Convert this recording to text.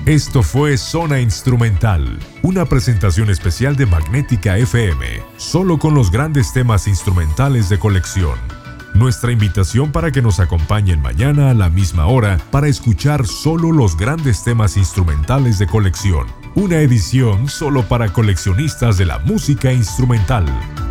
Esto fue Zona Instrumental, una presentación especial de Magnética FM, solo con los grandes temas instrumentales de colección. Nuestra invitación para que nos acompañen mañana a la misma hora para escuchar solo los grandes temas instrumentales de colección. Una edición solo para coleccionistas de la música instrumental.